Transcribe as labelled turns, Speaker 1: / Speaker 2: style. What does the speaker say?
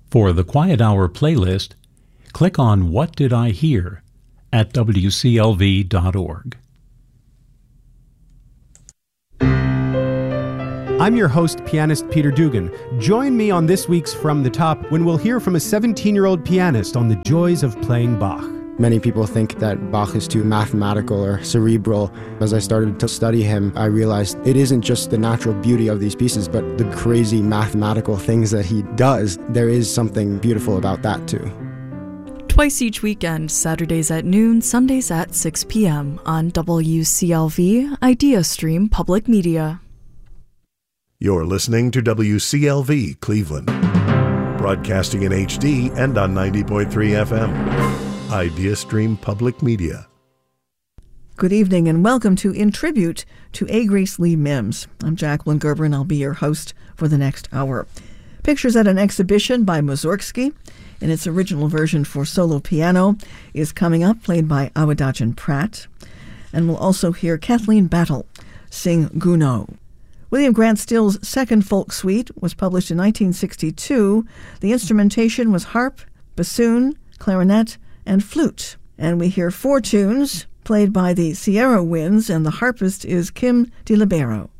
Speaker 1: For the Quiet Hour playlist, click on What Did I Hear at wclv.org.
Speaker 2: I'm your host, pianist Peter Dugan. Join me on this week's From the Top when we'll hear from a 17-year-old pianist on the joys of playing Bach.
Speaker 3: Many people think that Bach is too mathematical or cerebral. As I started to study him, I realized it isn't just the natural beauty of these pieces, but the crazy mathematical things that he does. There is something beautiful about that too.
Speaker 4: Twice each weekend, Saturdays at noon, Sundays at 6 p.m. on WCLV Idea Stream Public Media.
Speaker 5: You're listening to WCLV Cleveland, broadcasting in HD and on 90.3 FM. Idea Stream Public Media.
Speaker 6: Good evening and welcome to In Tribute to A. Grace Lee Mims. I'm Jacqueline Gerber and I'll be your host for the next hour. Pictures at an exhibition by Mussorgsky in its original version for solo piano is coming up, played by Awadagin Pratt. And we'll also hear Kathleen Battle sing Gounod. William Grant Still's second folk suite was published in 1962. The instrumentation was harp, bassoon, clarinet, and flute. And we hear four tunes played by the Sierra Winds, and the harpist is Kim DiLibero.